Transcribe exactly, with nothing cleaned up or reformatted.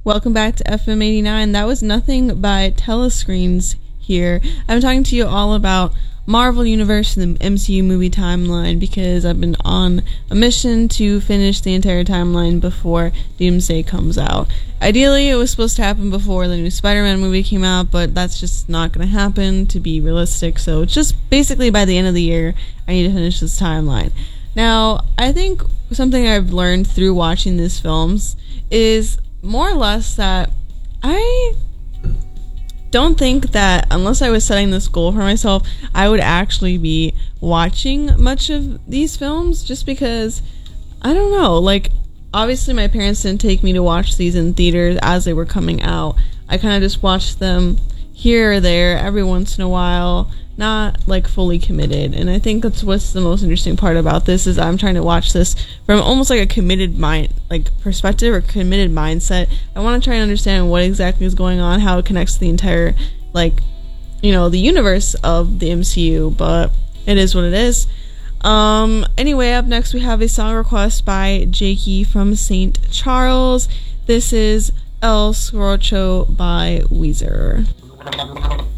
Welcome back to F M eighty-nine. That was Nothing by Telescreens here. I'm talking to you all about Marvel Universe and the M C U movie timeline because I've been on a mission to finish the entire timeline before Doomsday comes out. Ideally, it was supposed to happen before the new Spider-Man movie came out, but that's just not going to happen, to be realistic. So it's just basically by the end of the year, I need to finish this timeline. Now, I think something I've learned through watching these films is more or less that I don't think that unless I was setting this goal for myself, I would actually be watching much of these films, just because, I don't know, like, obviously my parents didn't take me to watch these in theaters as they were coming out. I kind of just watched them here or there every once in a while, not like fully committed. And I think that's what's the most interesting part about this, is I'm trying to watch this from almost like a committed mind, like perspective or committed mindset. I want to try and understand what exactly is going on, how it connects to the entire, like, you know, the universe of the M C U, but it is what it is. Um, anyway, up next we have a song request by Jakey from Saint Charles. This is El Sorocho by Weezer.